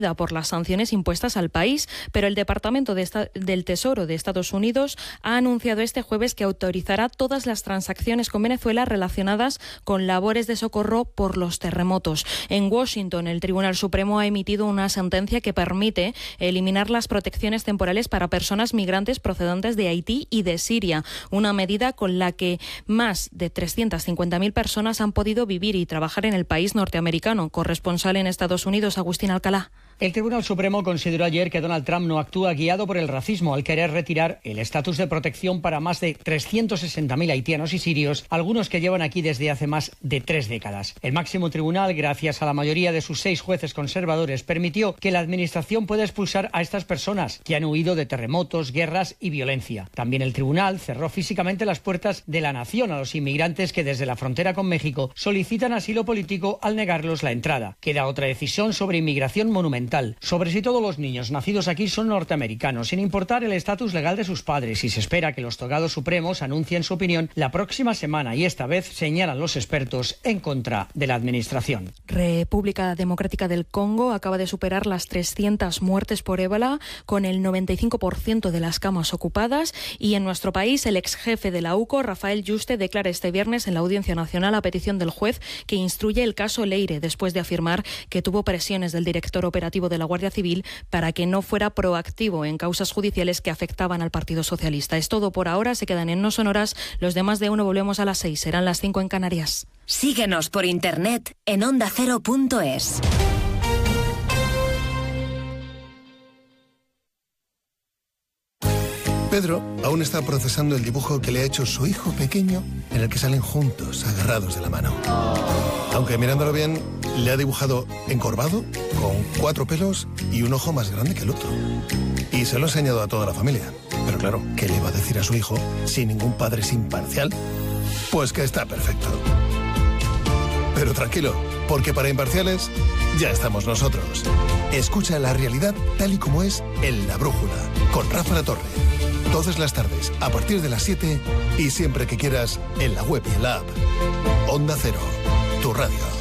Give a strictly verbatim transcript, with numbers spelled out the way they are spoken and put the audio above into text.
por las sanciones impuestas al país, pero el Departamento de Esta- del Tesoro de Estados Unidos ha anunciado este jueves que autorizará todas las transacciones con Venezuela relacionadas con labores de socorro por los terremotos. En Washington, el Tribunal Supremo ha emitido una sentencia que permite eliminar las protecciones temporales para personas migrantes procedentes de Haití y de Siria, una medida con la que más de trescientas cincuenta mil personas han podido vivir y trabajar en el país norteamericano. Corresponsal en Estados Unidos, Agustín Alcalá. El Tribunal Supremo consideró ayer que Donald Trump no actúa guiado por el racismo al querer retirar el estatus de protección para más de trescientos sesenta mil haitianos y sirios, algunos que llevan aquí desde hace más de tres décadas. El máximo tribunal, gracias a la mayoría de sus seis jueces conservadores, permitió que la administración pueda expulsar a estas personas que han huido de terremotos, guerras y violencia. También el tribunal cerró físicamente las puertas de la nación a los inmigrantes que desde la frontera con México solicitan asilo político al negarlos la entrada. Queda otra decisión sobre inmigración monumental, sobre si todos los niños nacidos aquí son norteamericanos, sin importar el estatus legal de sus padres, y se espera que los togados supremos anuncien su opinión la próxima semana, y esta vez señalan los expertos en contra de la administración. República Democrática del Congo acaba de superar las trescientas muertes por ébola, con el noventa y cinco por ciento de las camas ocupadas, y en nuestro país el ex jefe de la U C O, Rafael Yuste, declara este viernes en la Audiencia Nacional a petición del juez que instruye el caso Leire, después de afirmar que tuvo presiones del director operativo de la Guardia Civil para que no fuera proactivo en causas judiciales que afectaban al Partido Socialista. Es todo por ahora, se quedan en No Sonoras. Los demás de uno volvemos a las seis, serán las cinco en Canarias. Síguenos por internet en onda cero punto es. Pedro aún está procesando el dibujo que le ha hecho su hijo pequeño, en el que salen juntos, agarrados de la mano. Aunque mirándolo bien, le ha dibujado encorvado, con cuatro pelos y un ojo más grande que el otro. Y se lo ha enseñado a toda la familia. Pero claro, ¿qué le va a decir a su hijo si ningún padre es imparcial? Pues que está perfecto. Pero tranquilo, porque para imparciales ya estamos nosotros. Escucha la realidad tal y como es en La Brújula, con Rafa La Torre. Todas las tardes, a partir de las siete, y siempre que quieras, en la web y en la app. Onda Cero, tu radio.